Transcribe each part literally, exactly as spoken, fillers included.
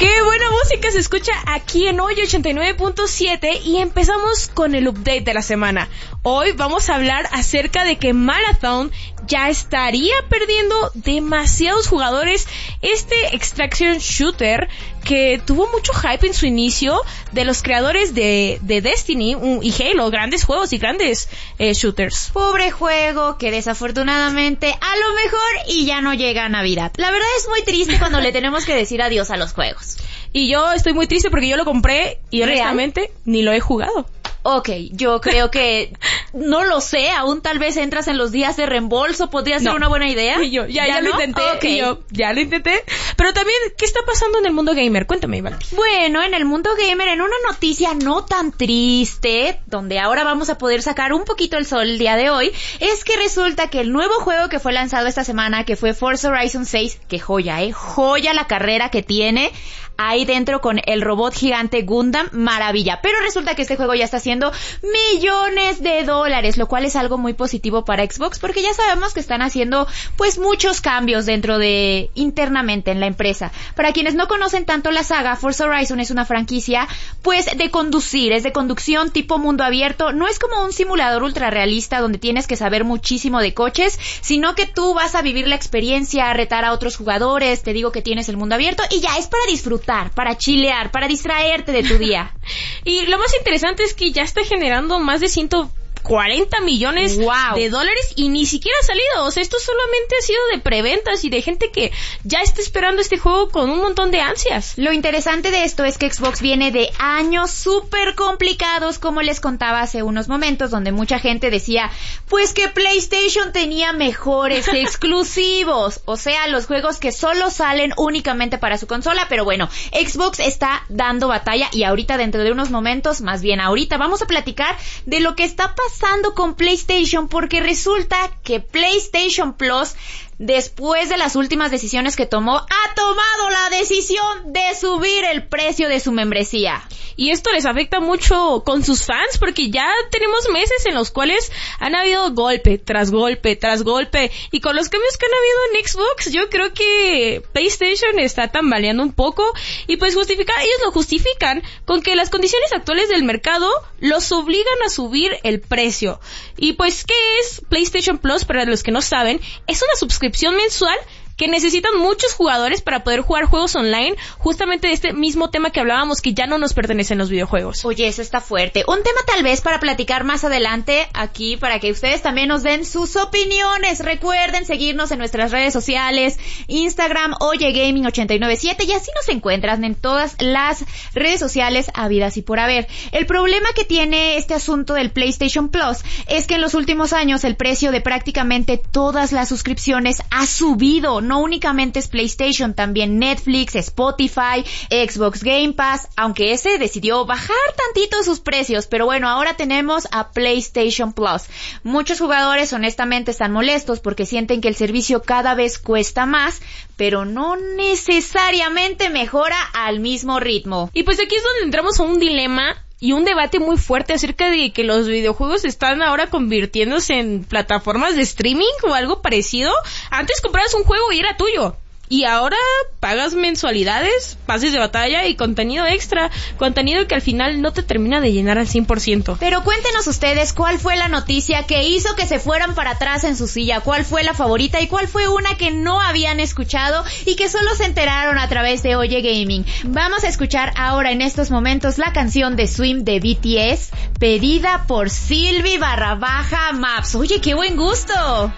Qué buena música se escucha aquí en Hoy ochenta y nueve punto siete y empezamos con el update de la semana. Hoy vamos a hablar acerca de que Marathon ya estaría perdiendo demasiados jugadores. Este extraction shooter que tuvo mucho hype en su inicio de los creadores de, de Destiny y Halo, grandes juegos y grandes eh, shooters. Pobre juego que desafortunadamente a lo mejor y ya no llega a Navidad. La verdad es muy triste cuando le tenemos que decir adiós a los juegos. Y yo estoy muy triste porque yo lo compré y ¿Real? honestamente ni lo he jugado. Ok, yo creo que no lo sé, aún tal vez entras en los días de reembolso, podría ser no. una buena idea. Y yo, ya, ya, ¿Ya lo no? intenté, Okay. y yo, ya lo intenté. Pero también, ¿qué está pasando en el mundo gamer? Cuéntame, Iván. Bueno, en el mundo gamer, en una noticia no tan triste, donde ahora vamos a poder sacar un poquito el sol el día de hoy, es que resulta que el nuevo juego que fue lanzado esta semana, que fue Forza Horizon seis, que joya, eh, joya la carrera que tiene ahí dentro con el robot gigante Gundam, maravilla. Pero resulta que este juego ya está haciendo millones de dólares, lo cual es algo muy positivo para Xbox, porque ya sabemos que están haciendo pues muchos cambios dentro de, internamente en la empresa. Para quienes no conocen tanto la saga, Forza Horizon es una franquicia pues de conducir, es de conducción tipo mundo abierto, no es como un simulador ultra realista donde tienes que saber muchísimo de coches, sino que tú vas a vivir la experiencia, a retar a otros jugadores, te digo que tienes el mundo abierto y ya es para disfrutar, para chilear, para distraerte de tu día. Y lo más interesante es que ya está generando más de ciento cuarenta millones wow. de dólares y ni siquiera ha salido. O sea, esto solamente ha sido de preventas y de gente que ya está esperando este juego con un montón de ansias. Lo interesante de esto es que Xbox viene de años súper complicados, como les contaba hace unos momentos, donde mucha gente decía, pues que PlayStation tenía mejores exclusivos, o sea, los juegos que solo salen únicamente para su consola, pero bueno, Xbox está dando batalla y ahorita dentro de unos momentos, más bien ahorita, vamos a platicar de lo que está pasando pasando con PlayStation, porque resulta que PlayStation Plus, después de las últimas decisiones que tomó, ha tomado la decisión de subir el precio de su membresía. Y esto les afecta mucho con sus fans, porque ya tenemos meses en los cuales han habido golpe tras golpe tras golpe, y con los cambios que han habido en Xbox, yo creo que PlayStation está tambaleando un poco, y pues justificar, ellos lo justifican con que las condiciones actuales del mercado los obligan a subir el precio. Y pues, ¿qué es PlayStation Plus? Para los que no saben, es una suscripción mensual que necesitan muchos jugadores para poder jugar juegos online, justamente de este mismo tema que hablábamos, que ya no nos pertenecen los videojuegos. Oye, eso está fuerte. Un tema tal vez para platicar más adelante aquí, para que ustedes también nos den sus opiniones. Recuerden seguirnos en nuestras redes sociales, Instagram, Oye Gaming ochenta y nueve siete, y así nos encuentran en todas las redes sociales habidas y por haber. El problema que tiene este asunto del PlayStation Plus es que en los últimos años el precio de prácticamente todas las suscripciones ha subido. No únicamente es PlayStation, también Netflix, Spotify, Xbox Game Pass, aunque ese decidió bajar tantito sus precios, pero bueno, ahora tenemos a PlayStation Plus. Muchos jugadores honestamente están molestos porque sienten que el servicio cada vez cuesta más, pero no necesariamente mejora al mismo ritmo. Y pues aquí es donde entramos a un dilema y un debate muy fuerte acerca de que los videojuegos están ahora convirtiéndose en plataformas de streaming o algo parecido. Antes comprabas un juego y era tuyo, y ahora pagas mensualidades, pases de batalla y contenido extra, contenido que al final no te termina de llenar al cien por ciento. Pero cuéntenos ustedes cuál fue la noticia que hizo que se fueran para atrás en su silla, cuál fue la favorita y cuál fue una que no habían escuchado y que solo se enteraron a través de Oye Gaming. Vamos a escuchar ahora en estos momentos la canción de Swim de B T S, pedida por Silvi barra baja Maps. Oye, qué buen gusto.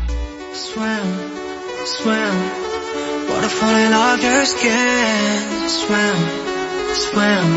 Swim, swim. Waterfall in all your skin. Swim, swim.